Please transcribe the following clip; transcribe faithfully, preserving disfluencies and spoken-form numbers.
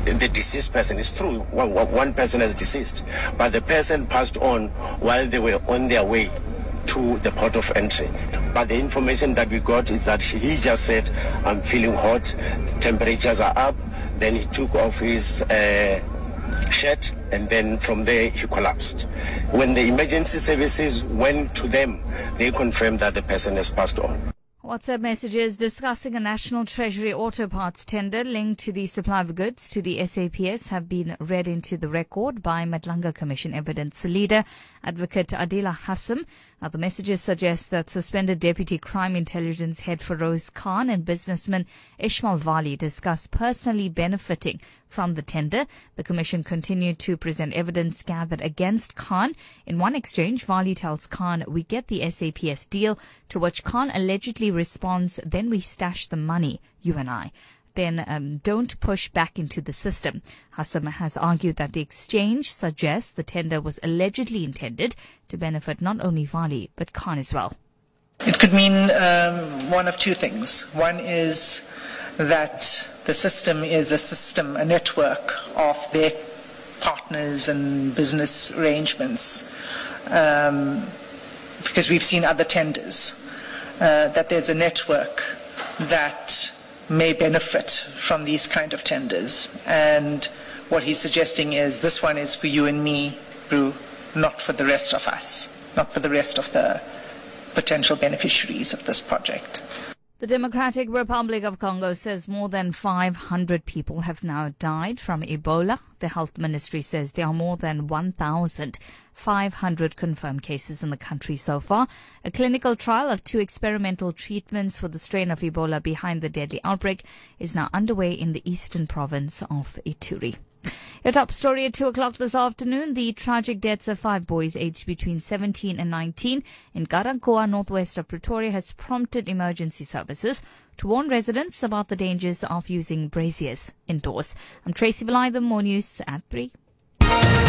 the deceased person. It's true, one, one person has deceased, but the person passed on while they were on their way to the port of entry. But the information that we got is that he just said, I'm feeling hot, temperatures are up. Then he took off his uh, shirt, and then from there he collapsed. When the emergency services went to them, they confirmed that the person has passed on. WhatsApp messages discussing a National Treasury auto parts tender linked to the supply of goods to the S A P S have been read into the record by Madlanga Commission evidence leader, Advocate Adila Hassam. Now, the messages suggest that suspended Deputy Crime Intelligence Head Feroz Khan and businessman Ishmael Wali discussed personally benefiting from the tender. The Commission continued to present evidence gathered against Khan. In one exchange, Wali tells Khan, "We get the S A P S deal," to which Khan allegedly responds, "Then we stash the money, you and I. Then um, don't push back into the system." Hassam has argued that the exchange suggests the tender was allegedly intended to benefit not only Wali but Khan as well. It could mean um, one of two things. One is that the system is a system, a network of their partners and business arrangements, um, because we've seen other tenders, uh, that there's a network that may benefit from these kind of tenders. And what he's suggesting is this one is for you and me, Brew, not for the rest of us, not for the rest of the potential beneficiaries of this project. The Democratic Republic of Congo says more than five hundred people have now died from Ebola. The health ministry says there are more than one thousand five hundred confirmed cases in the country so far. A clinical trial of two experimental treatments for the strain of Ebola behind the deadly outbreak is now underway in the eastern province of Ituri. Your top story at two o'clock this afternoon. The tragic deaths of five boys aged between seventeen and nineteen in Garankoa, northwest of Pretoria, has prompted emergency services to warn residents about the dangers of using braziers indoors. I'm Tracy Blythe, more news at three.